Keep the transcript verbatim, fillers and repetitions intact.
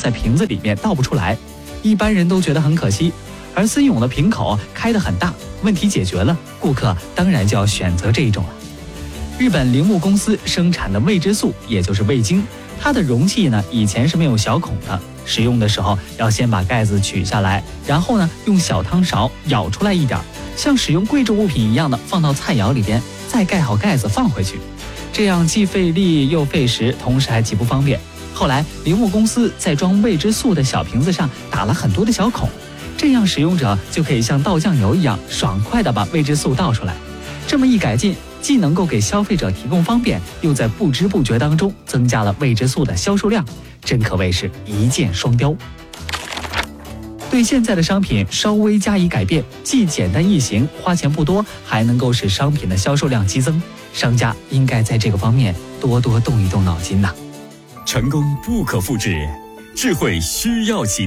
在瓶子里面倒不出来，一般人都觉得很可惜。而森永的瓶口开得很大，问题解决了，顾客当然就要选择这一种了。日本铃木公司生产的味之素，也就是味精，它的容器呢以前是没有小孔的，使用的时候要先把盖子取下来，然后呢用小汤勺舀出来一点，像使用贵重物品一样的放到菜肴里边，再盖好盖子放回去，这样既费力又费时，同时还极不方便。后来铃木公司在装味之素的小瓶子上打了很多的小孔，这样使用者就可以像倒酱油一样爽快地把味之素倒出来。这么一改进，既能够给消费者提供方便，又在不知不觉当中增加了味之素的销售量，真可谓是一箭双雕。对现在的商品稍微加以改变，既简单易行，花钱不多，还能够使商品的销售量激增，商家应该在这个方面多多动一动脑筋呐。 成功不可复制，智慧需要启